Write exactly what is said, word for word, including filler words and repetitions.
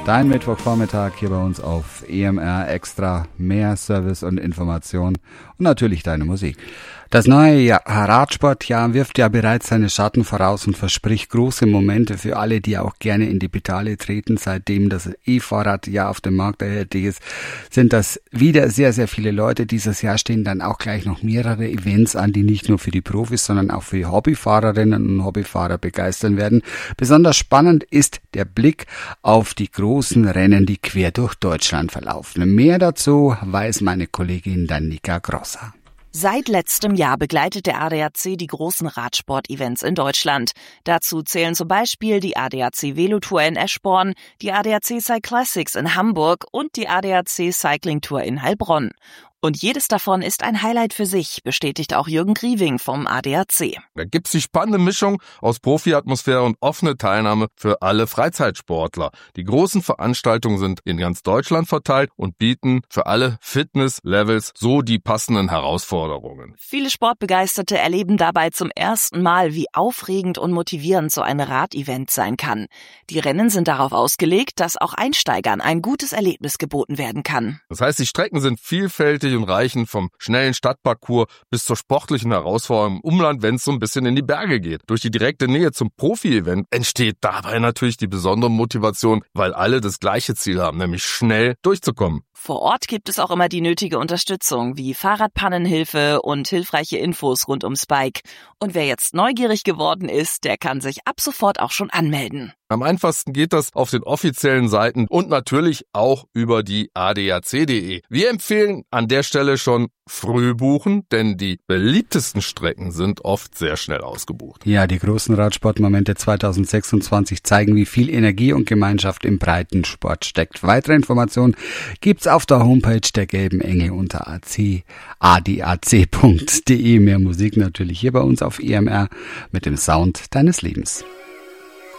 Dein Mittwochvormittag hier bei uns auf E M R Extra, mehr Service und Information und natürlich deine Musik. Das neue Jahr, Radsportjahr wirft ja bereits seine Schatten voraus und verspricht große Momente für alle, die auch gerne in die Pedale treten. Seitdem das E-Fahrradjahr auf dem Markt erhältlich ist, sind das wieder sehr, sehr viele Leute. Dieses Jahr stehen dann auch gleich noch mehrere Events an, die nicht nur für die Profis, sondern auch für Hobbyfahrerinnen und Hobbyfahrer begeistern werden. Besonders spannend ist der Blick auf die großen Rennen, die quer durch Deutschland verlaufen. Mehr dazu weiß meine Kollegin Danica Grosser. Seit letztem Jahr begleitet der A D A C die großen Radsport-Events in Deutschland. Dazu zählen zum Beispiel die A D A C Velotour in Eschborn, die A D A C Cyclassics in Hamburg und die A D A C Cycling Tour in Heilbronn. Und jedes davon ist ein Highlight für sich, bestätigt auch Jürgen Grieving vom A D A C. Da gibt's die spannende Mischung aus Profi-Atmosphäre und offene Teilnahme für alle Freizeitsportler. Die großen Veranstaltungen sind in ganz Deutschland verteilt und bieten für alle Fitness-Levels so die passenden Herausforderungen. Viele Sportbegeisterte erleben dabei zum ersten Mal, wie aufregend und motivierend so ein Radevent sein kann. Die Rennen sind darauf ausgelegt, dass auch Einsteigern ein gutes Erlebnis geboten werden kann. Das heißt, die Strecken sind vielfältig und reichen vom schnellen Stadtparcours bis zur sportlichen Herausforderung im Umland, wenn es so ein bisschen in die Berge geht. Durch die direkte Nähe zum Profi-Event entsteht dabei natürlich die besondere Motivation, weil alle das gleiche Ziel haben, nämlich schnell durchzukommen. Vor Ort gibt es auch immer die nötige Unterstützung, wie Fahrradpannenhilfe und hilfreiche Infos rund ums Bike. Und wer jetzt neugierig geworden ist, der kann sich ab sofort auch schon anmelden. Am einfachsten geht das auf den offiziellen Seiten und natürlich auch über die A D A C punkt de. Wir empfehlen an der Stelle schon früh buchen, denn die beliebtesten Strecken sind oft sehr schnell ausgebucht. Ja, die großen Radsportmomente zweitausendsechsundzwanzig zeigen, wie viel Energie und Gemeinschaft im Breitensport steckt. Weitere Informationen gibt's auf der Homepage der Gelben Engel unter a d a c punkt de. Mehr Musik natürlich hier bei uns auf E M R mit dem Sound deines Lebens.